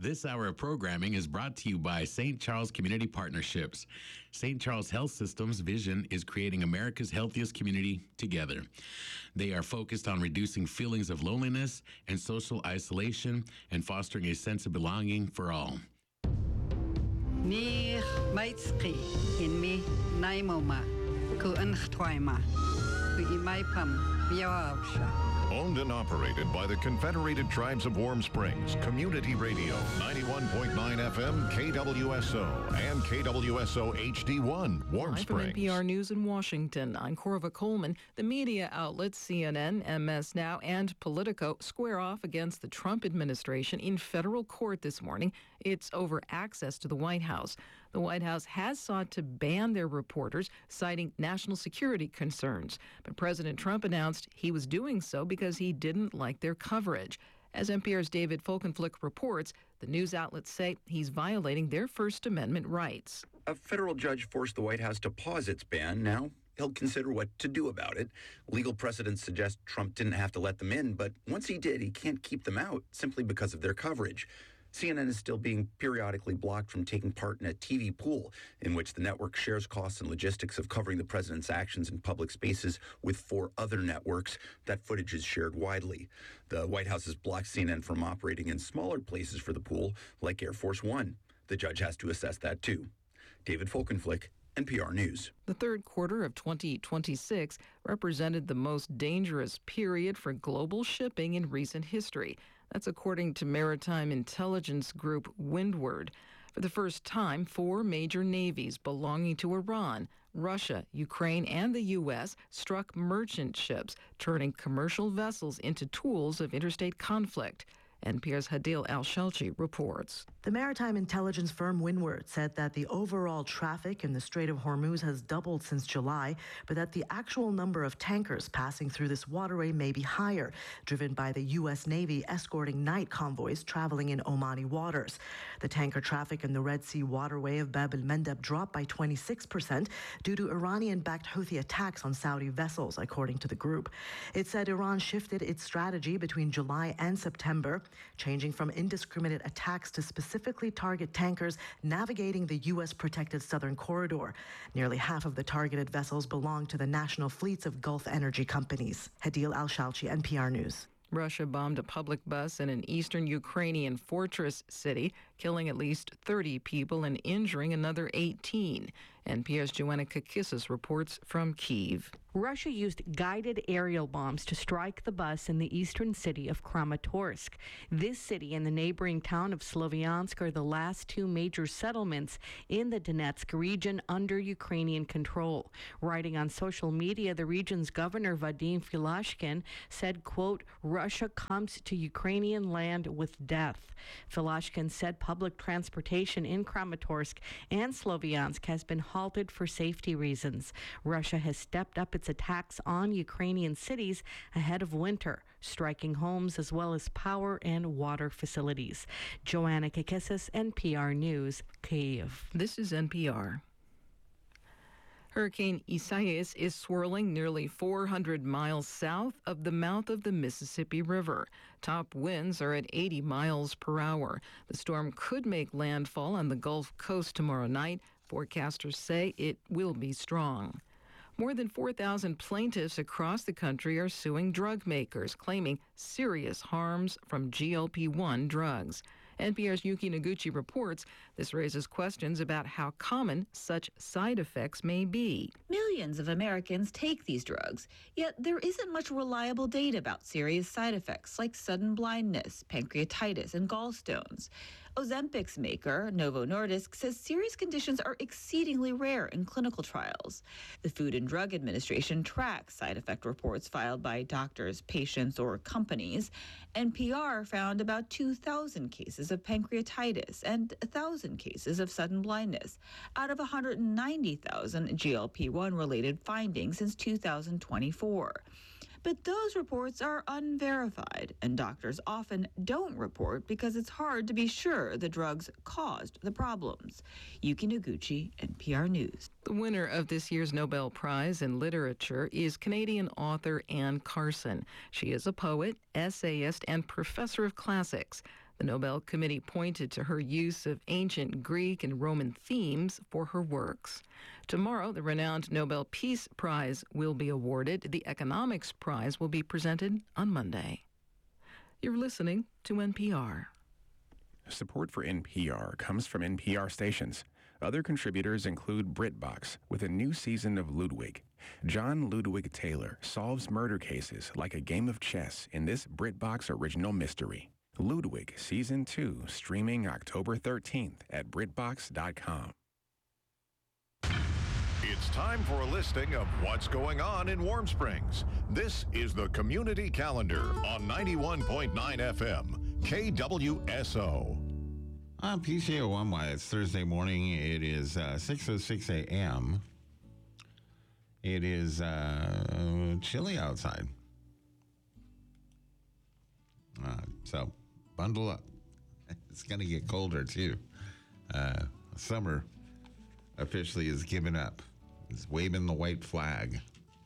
This hour of programming is brought to you by St. Charles Community Partnerships. St. Charles Health System's vision is creating America's healthiest community together. They are focused on reducing feelings of loneliness and social isolation and fostering a sense of belonging for all. Mir maitski in me naimoma ku unchtwaima ku imaipam biawsha. Owned and operated by the Confederated Tribes of Warm Springs, Community Radio, 91.9 FM, KWSO, and KWSO HD1, Warm Live Springs. from NPR News in Washington, I'm Corva Coleman. The media outlets CNN, MS Now, and Politico square off against the Trump administration in federal court this morning. It's over access to the White House. The White House has sought to ban their reporters, citing national security concerns. But President Trump announced he was doing so because he didn't like their coverage. As NPR's David Folkenflik reports, the news outlets say he's violating their First Amendment rights. A federal judge forced the White House to pause its ban. Now he'll consider what to do about it. Legal precedents suggest Trump didn't have to let them in, but once he did, he can't keep them out simply because of their coverage. CNN is still being periodically blocked from taking part in a TV pool in which the network shares costs and logistics of covering the president's actions in public spaces with 4 other networks. That footage is shared widely. The White House has blocked CNN from operating in smaller places for the pool, like Air Force One. The judge has to assess that too. David Folkenflik, NPR News. The third quarter of 2026 represented the most dangerous period for global shipping in recent history. That's according to maritime intelligence group Windward. For the first time, 4 major navies belonging to Iran, Russia, Ukraine, and the U.S. struck merchant ships, turning commercial vessels into tools of interstate conflict. NPR's Hadil Al-Shalchi reports. The maritime intelligence firm Windward said that the overall traffic in the Strait of Hormuz has doubled since July, but that the actual number of tankers passing through this waterway may be higher, driven by the U.S. Navy escorting night convoys traveling in Omani waters. The tanker traffic in the Red Sea waterway of Bab el-Mandeb dropped by 26% due to Iranian-backed Houthi attacks on Saudi vessels, according to the group. It said Iran shifted its strategy between July and September, changing from indiscriminate attacks to specifically target tankers navigating the U.S. protected southern corridor. Nearly half of the targeted vessels belong to the national fleets of Gulf energy companies. Hadil Al-Shalchi, NPR News. Russia bombed a public bus in an eastern Ukrainian fortress city, killing at least 30 people and injuring another 18. NPR's Joanna Kakissis reports from Kyiv. Russia used guided aerial bombs to strike the bus in the eastern city of Kramatorsk. This city and the neighboring town of Sloviansk are the last 2 major settlements in the Donetsk region under Ukrainian control. Writing on social media, the region's governor Vadim Filashkin said, quote, "Russia comes to Ukrainian land with death." Filashkin said public transportation in Kramatorsk and Sloviansk has been halted for safety reasons. Russia has stepped up its attacks on Ukrainian cities ahead of winter, striking homes as well as power and water facilities. Joanna Kakissis, NPR News, Kyiv. This is NPR. Hurricane Isaias is swirling nearly 400 miles south of the mouth of the Mississippi River. Top winds are at 80 miles per hour. The storm could make landfall on the Gulf Coast tomorrow night. Forecasters say it will be strong. More than 4,000 plaintiffs across the country are suing drug makers, claiming serious harms from GLP-1 drugs. NPR's Yuki Noguchi reports this raises questions about how common such side effects may be. Millions of Americans take these drugs, yet there isn't much reliable data about serious side effects like sudden blindness, pancreatitis, and gallstones. Ozempic's maker, Novo Nordisk, says serious conditions are exceedingly rare in clinical trials. The Food and Drug Administration tracks side effect reports filed by doctors, patients, or companies. NPR found about 2,000 cases of pancreatitis and 1,000 cases of sudden blindness out of 190,000 GLP-1 related findings since 2024. But those reports are unverified, and doctors often don't report because it's hard to be sure the drugs caused the problems. Yuki Noguchi, NPR News. The winner of this year's Nobel Prize in Literature is Canadian author Anne Carson. She is a poet, essayist, and professor of classics. The Nobel Committee pointed to her use of ancient Greek and Roman themes for her works. Tomorrow, the renowned Nobel Peace Prize will be awarded. The Economics Prize will be presented on Monday. You're listening to NPR. Support for NPR comes from NPR stations. Other contributors include BritBox with a new season of Ludwig. John Ludwig Taylor solves murder cases like a game of chess in this BritBox original mystery. Ludwig Season 2, streaming October 13th at BritBox.com. It's time for a listing of what's going on in Warm Springs. This is the Community Calendar on 91.9 FM, KWSO. On PCO1Y, it's Thursday morning. It is 6:06 a.m. It is chilly outside. So bundle up. It's going to get colder, too. Summer officially is given up. It's waving the white flag.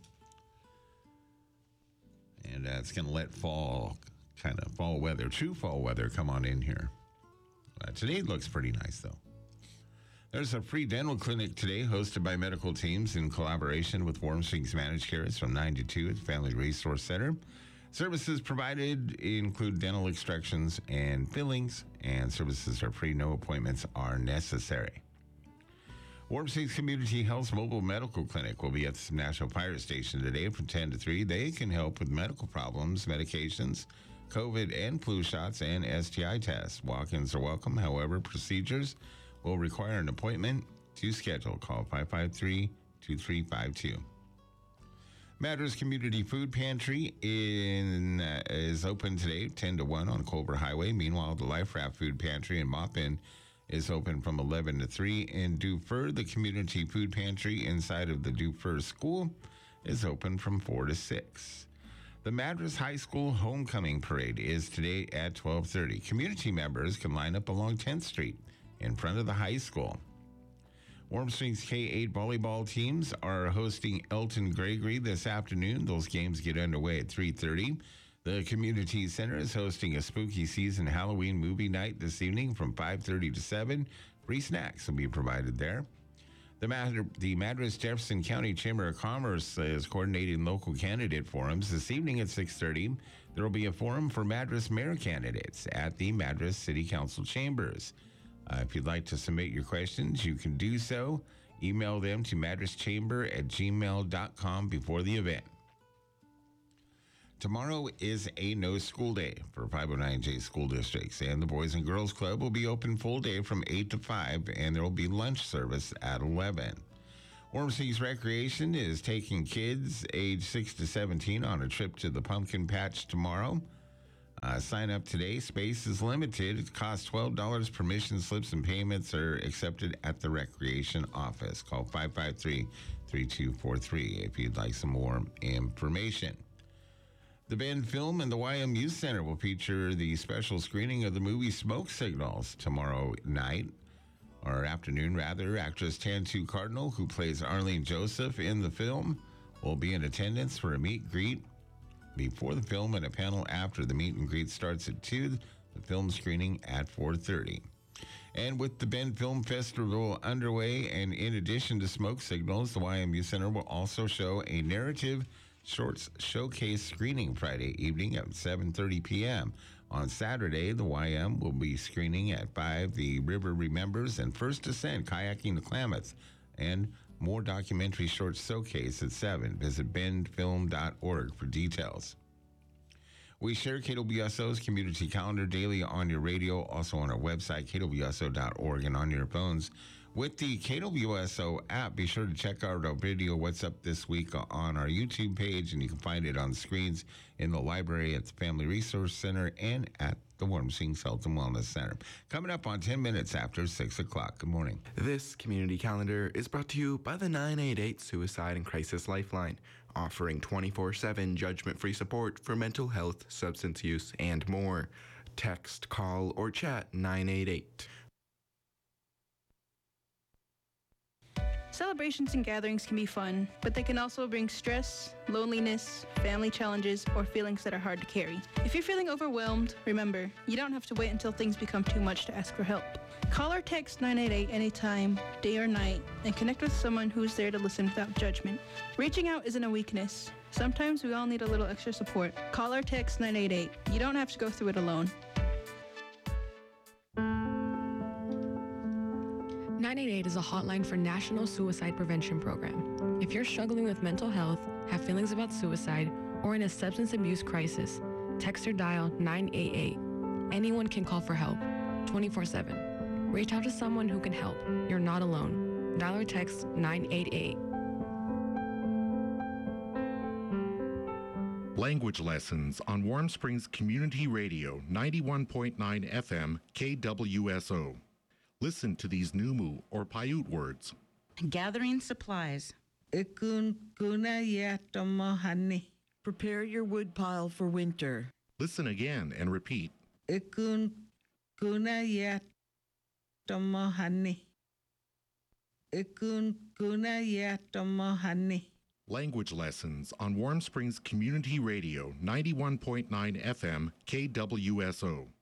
And it's going to let fall weather, true fall weather, come on in here. Today looks pretty nice, though. There's a free dental clinic today hosted by medical teams in collaboration with Warm Springs Managed Care. It's from 9 to 2 at the Family Resource Center. Services provided include dental extractions and fillings, and services are free. No appointments are necessary. Warm Springs Community Health's mobile medical clinic will be at the National Fire Station today from 10 to 3. They can help with medical problems, medications, COVID and flu shots, and STI tests. Walk-ins are welcome. However, procedures will require an appointment to schedule. Call 553-2352. Madras Community Food Pantry is open today, 10 to 1 on Culver Highway. Meanwhile, the Life Raft Food Pantry in Maupin is open from 11 to 3. In Dufur, the Community Food Pantry inside of the Dufur School is open from 4 to 6. The Madras High School Homecoming Parade is today at 12:30. Community members can line up along 10th Street in front of the high school. Warm Springs K-8 volleyball teams are hosting Elton Gregory this afternoon. Those games get underway at 3:30. The Community Center is hosting a spooky season Halloween movie night this evening from 5:30 to 7. Free snacks will be provided there. The Madras Jefferson County Chamber of Commerce is coordinating local candidate forums. This evening at 6:30, there will be a forum for Madras mayor candidates at the Madras City Council chambers. If you'd like to submit your questions, you can do so. Email them to madraschamber@gmail.com before the event. Tomorrow is a no-school day for 509J school districts, and the Boys and Girls Club will be open full day from 8 to 5, and there will be lunch service at 11. Warm Springs Recreation is taking kids age 6 to 17 on a trip to the Pumpkin Patch tomorrow. Sign up today. Space is limited. It costs $12. Permission slips and payments are accepted at the Recreation office. Call 553-3243 if you'd like some more information. The Bend Film and the YM Youth Center will feature the special screening of the movie Smoke Signals tomorrow afternoon. Actress Tantu Cardinal, who plays Arlene Joseph in the film, will be in attendance for a meet and greet before the film and a panel after. The meet and greet starts at 2, the film screening at 4:30. And with the Bend Film Festival underway, and in addition to Smoke Signals, the YMU Center will also show a narrative shorts showcase screening Friday evening at 7:30 p.m. On Saturday, the YM will be screening at 5 The River Remembers and First Ascent Kayaking to Klamath, and more documentary shorts showcase at 7. Visit bendfilm.org for details. We share KWSO's community calendar daily on your radio, also on our website, kwso.org, and on your phones. With the KWSO app, be sure to check out our video, What's Up This Week, on our YouTube page, and you can find it on screens in the library, at the Family Resource Center, and at the Warm Springs Health and Wellness Center. Coming up on 10 minutes after 6 o'clock. Good morning. This community calendar is brought to you by the 988 Suicide and Crisis Lifeline, offering 24/7 judgment-free support for mental health, substance use, and more. Text, call, or chat 988. Celebrations and gatherings can be fun, but they can also bring stress, loneliness, family challenges, or feelings that are hard to carry. If you're feeling overwhelmed, remember, you don't have to wait until things become too much to ask for help. Call or text 988 anytime, day or night, and connect with someone who's there to listen without judgment. Reaching out isn't a weakness. Sometimes we all need a little extra support. Call or text 988. You don't have to go through it alone. 988 is a hotline for National Suicide Prevention Program. If you're struggling with mental health, have feelings about suicide, or in a substance abuse crisis, text or dial 988. Anyone can call for help, 24/7. Reach out to someone who can help. You're not alone. Dial or text 988. Language lessons on Warm Springs Community Radio 91.9 FM KWSO. Listen to these Numu or Paiute words. Gathering supplies. Prepare your wood pile for winter. Listen again and repeat. Language lessons on Warm Springs Community Radio 91.9 FM KWSO.